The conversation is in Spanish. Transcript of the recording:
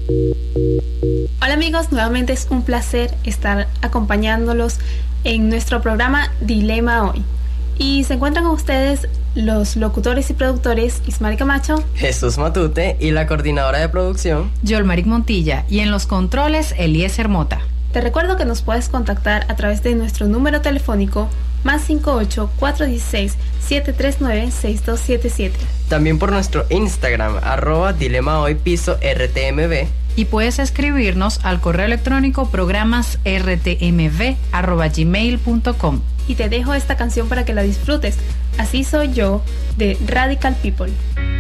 Hola amigos, nuevamente es un placer estar acompañándolos en nuestro programa Dilema Hoy. Y se encuentran con ustedes los locutores y productores Ismael Camacho, Jesús Matute y la coordinadora de producción Yolmaric Montilla, y en los controles Eliezer Mota. Te recuerdo que nos puedes contactar a través de nuestro número telefónico +58 416 739 6277. También por nuestro Instagram @dilemahoypiso_rtmv. Y puedes escribirnos al correo electrónico programasrtmv@gmail.com. Y te dejo esta canción para que la disfrutes. Así soy yo, de Radical People.